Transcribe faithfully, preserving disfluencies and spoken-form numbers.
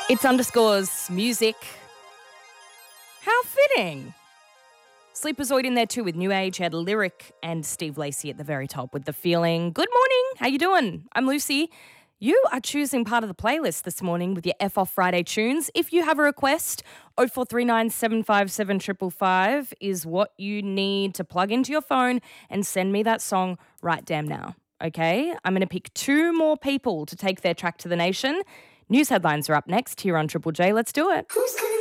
It's underscores music. How fitting. Sleeperzoid in there too with New Age. Had Lyric and Steve Lacey at the very top with The Feeling. Good morning. How you doing? I'm Lucy. You are choosing part of the playlist this morning with your F Off Friday tunes. If you have a request, oh four three nine, seven five seven, five five five is what you need to plug into your phone and send me that song right damn now. Okay? I'm going to pick two more people to take their track to the nation. News headlines are up next here on Triple J. Let's do it. Who's gonna